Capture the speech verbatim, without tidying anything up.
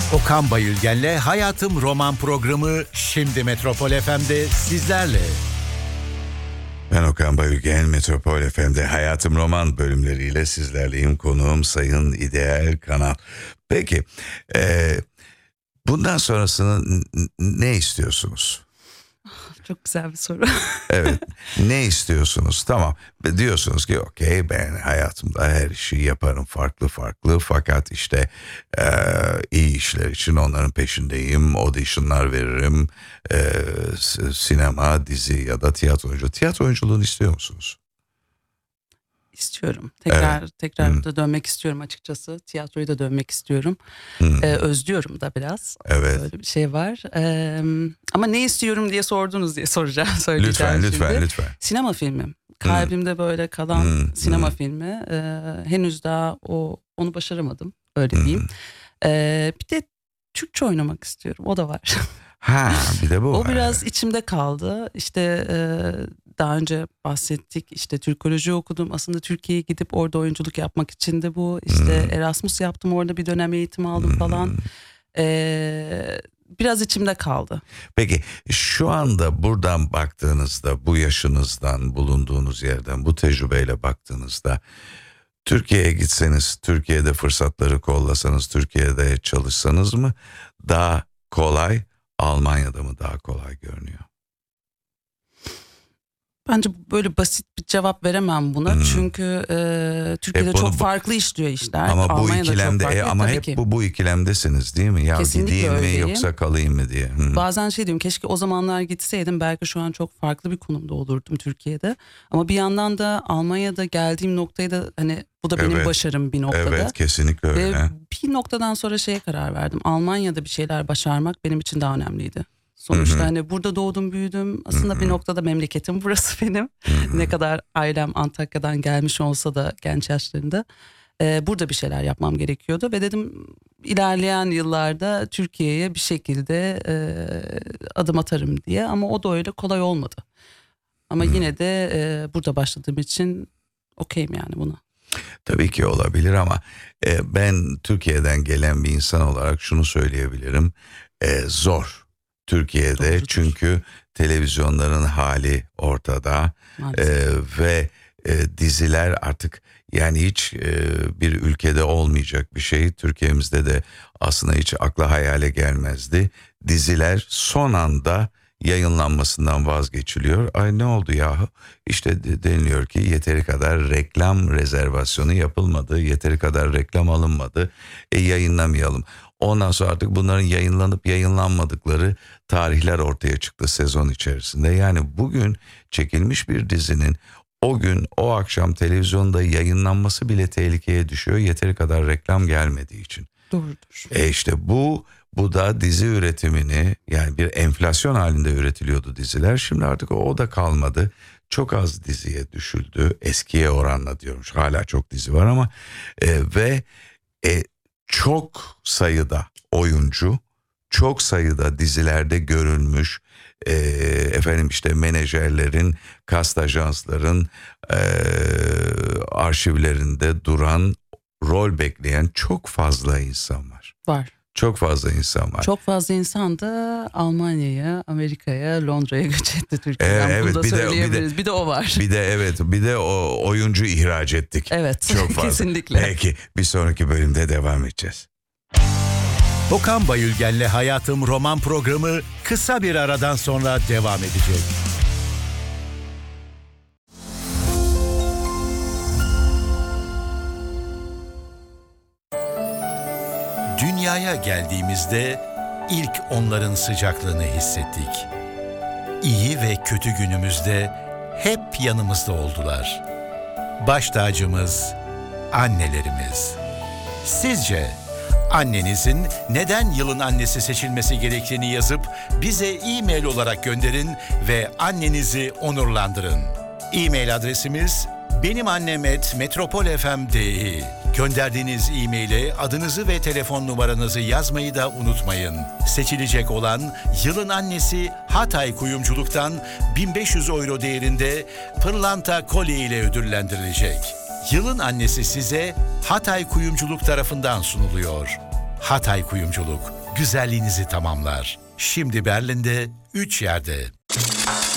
Okan Bayülgen'le Hayatım Roman programı şimdi Metropol F M'de sizlerle. Ben Okan Bayülgen, Metropol F M'de Hayatım Roman bölümleriyle sizlerleyim. Konuğum Sayın İdeal Kanal. Peki, e, bundan sonrasını n- ne istiyorsunuz? Çok güzel bir soru. Evet, ne istiyorsunuz? Tamam, diyorsunuz ki okey, ben hayatımda her işi yaparım farklı farklı. Fakat işte e, iyi işler için onların peşindeyim. Auditionlar veririm. E, sinema, dizi ya da tiyatro oyuncu. Tiyatro oyunculuğunu istiyor musunuz? İstiyorum. Tekrar Evet. tekrar Hmm. da dönmek istiyorum açıkçası. Tiyatroyu da dönmek istiyorum. Hmm. Ee, özlüyorum da biraz. Evet. Böyle bir şey var. Ee, ama ne istiyorum diye sordunuz diye soracağım. Söyleyeceğim Lütfen, lütfen, şimdi. lütfen. Sinema filmi. Kalbimde hmm. böyle kalan Hmm. sinema Hmm. filmi. Ee, henüz daha o onu başaramadım. Öyle Hmm. diyeyim. Ee, bir de Türkçe oynamak istiyorum. O da var. Ha, bir de bu. O biraz içimde kaldı. İşte e, daha önce bahsettik. İşte Türkoloji okudum. Aslında Türkiye'ye gidip orada oyunculuk yapmak için de bu. İşte hmm. Erasmus yaptım. Orada bir dönem eğitim aldım hmm. falan. Ee, biraz içimde kaldı. Peki şu anda buradan baktığınızda, bu yaşınızdan, bulunduğunuz yerden, bu tecrübeyle baktığınızda Türkiye'ye gitseniz, Türkiye'de fırsatları kollasanız, Türkiye'de çalışsanız mı daha kolay, Almanya'da mı daha kolay görünüyor? Bence böyle basit bir cevap veremem buna. Hmm. Çünkü e, Türkiye'de bunu, çok farklı işliyor işler. Ama Almanya'da bu ikilemde çok farklı. e, ama Tabii hep ki. bu bu ikilemdesiniz değil mi? Ya Kesinlikle gideyim mi öyleyim. yoksa kalayım mı diye. Hmm. Bazen şey diyorum, keşke o zamanlar gitseydim, belki şu an çok farklı bir konumda olurdum Türkiye'de. Ama bir yandan da Almanya'da geldiğim noktayı da hani bu da benim evet. başarım bir noktada. Evet, kesinlikle öyle. Ve bir noktadan sonra şeye karar verdim. Almanya'da bir şeyler başarmak benim için daha önemliydi. Sonuçta Hı-hı. hani burada doğdum büyüdüm. Aslında Hı-hı. bir noktada memleketim burası benim. Hı-hı. Ne kadar ailem Antakya'dan gelmiş olsa da genç yaşlarında. Ee, burada bir şeyler yapmam gerekiyordu. Ve dedim ilerleyen yıllarda Türkiye'ye bir şekilde e, adım atarım diye. Ama o da öyle kolay olmadı. Ama Hı-hı. yine de e, burada başladığım için okeyim yani buna. Tabii ki olabilir ama e, ben Türkiye'den gelen bir insan olarak şunu söyleyebilirim. E, zor. Türkiye'de Doğrudur. Çünkü televizyonların hali ortada ee, ve e, diziler artık yani hiç e, bir ülkede olmayacak bir şey. Türkiye'mizde de aslında hiç akla hayale gelmezdi. Diziler son anda yayınlanmasından vazgeçiliyor. Ay ne oldu yahu? İşte deniliyor ki yeteri kadar reklam rezervasyonu yapılmadı. Yeteri kadar reklam alınmadı. E yayınlamayalım. Ondan sonra artık bunların yayınlanıp yayınlanmadıkları tarihler ortaya çıktı sezon içerisinde. Yani bugün çekilmiş bir dizinin o gün o akşam televizyonda yayınlanması bile tehlikeye düşüyor. Yeteri kadar reklam gelmediği için. Doğrudur. E işte bu bu da dizi üretimini, yani bir enflasyon halinde üretiliyordu diziler. Şimdi artık o da kalmadı. Çok az diziye düşüldü. Eskiye oranla diyorum. Hala çok dizi var ama e, ve e, çok sayıda oyuncu, çok sayıda dizilerde görülmüş, e, efendim işte menajerlerin, kast ajansların e, arşivlerinde duran, rol bekleyen çok fazla insan var. Var. Çok fazla insan var. Çok fazla insan da Almanya'ya, Amerika'ya, Londra'ya göç etti Türkiye'den. Ee, evet, Bunu da bir de, söyleyebiliriz. bir de, bir de o var. Bir de evet, bir de o oyuncu ihraç ettik. Evet, çok fazla. kesinlikle. Peki, bir sonraki bölümde devam edeceğiz. Okan Bayülgen'le Hayatım Roman programı kısa bir aradan sonra devam edecek. Dünyaya geldiğimizde ilk onların sıcaklığını hissettik. İyi ve kötü günümüzde hep yanımızda oldular. Baş tacımız annelerimiz. Sizce annenizin neden yılın annesi seçilmesi gerektiğini yazıp bize e-mail olarak gönderin ve annenizi onurlandırın. E-mail adresimiz benimannem et metropol f m punto d i. Gönderdiğiniz e-maile adınızı ve telefon numaranızı yazmayı da unutmayın. Seçilecek olan yılın annesi Hatay Kuyumculuk'tan bin beş yüz euro değerinde pırlanta kolye ile ödüllendirilecek. Yılın annesi size Hatay Kuyumculuk tarafından sunuluyor. Hatay Kuyumculuk güzelliğinizi tamamlar. Şimdi Berlin'de üç yerde.